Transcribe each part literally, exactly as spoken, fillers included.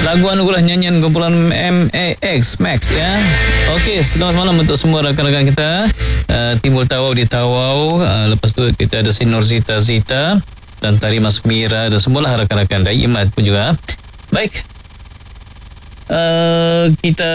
lagu anugerah nyanyian kumpulan M A X Max ya. Okey, selamat malam untuk semua rakan-rakan kita. Uh, Timbul Tawau di Tawau. Uh, lepas tu kita ada Sinor Zita Zita dan Tari Mas Mira dan semualah rakan-rakan dari Imat pun juga. Baik. Uh, kita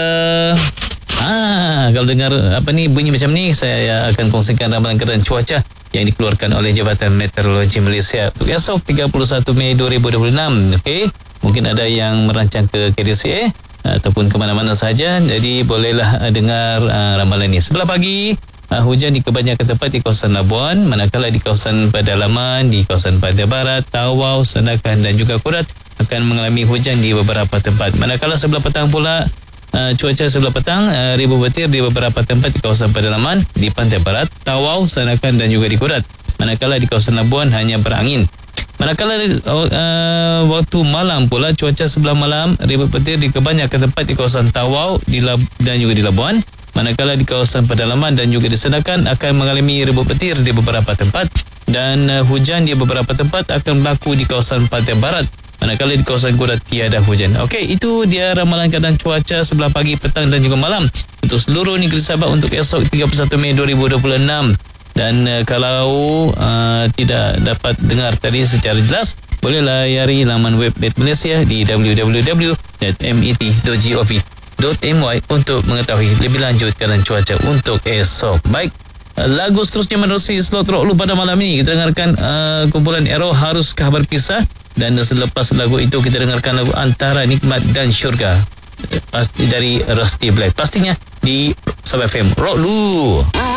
ah kalau dengar apa ni bunyi macam ni, saya akan kongsikan ramalan keadaan cuaca yang dikeluarkan oleh Jabatan Meteorologi Malaysia untuk esok tiga puluh satu Mei dua ribu dua puluh enam. Okey, mungkin ada yang merancang ke K D C A ataupun ke mana-mana saja, jadi bolehlah dengar uh, ramalan ini. Sebelah pagi uh, hujan di kebanyakan tempat di kawasan Labuan, manakala di kawasan Pedalaman, di kawasan Pantai Barat, Tawau, Sandakan dan juga Kudat akan mengalami hujan di beberapa tempat. Manakala sebelah petang pula Uh, cuaca sebelah petang uh, ribu petir di beberapa tempat di kawasan Pedalaman, di Pantai Barat, Tawau, Sandakan dan juga di Kudat. Manakala di kawasan Labuan hanya berangin. Manakala uh, waktu malam pula cuaca sebelah malam ribu petir di kebanyakan tempat di kawasan Tawau di Lab- dan juga di Labuan. Manakala di kawasan Pedalaman dan juga di Sandakan akan mengalami ribu petir di beberapa tempat dan uh, hujan di beberapa tempat akan berlaku di kawasan Pantai Barat. Manakala di kawasan Kudat tiada hujan. Okey, itu dia ramalan keadaan cuaca sebelah pagi, petang dan juga malam untuk seluruh negeri Sabah untuk esok tiga puluh satu Mei dua ribu dua puluh enam. Dan uh, kalau uh, tidak dapat dengar tadi secara jelas, boleh layari laman web Met Malaysia di w w w dot met dot gov dot my untuk mengetahui lebih lanjut keadaan cuaca untuk esok. Baik. Lagu seterusnya menerusi slot rock lu pada malam ini. Kita dengarkan uh, kumpulan Arrow, Haruskah Berpisah. Dan selepas lagu itu kita dengarkan lagu Antara Nikmat dan Syurga uh, dari Rusty Black. Pastinya di Sabah F M Rock Lu.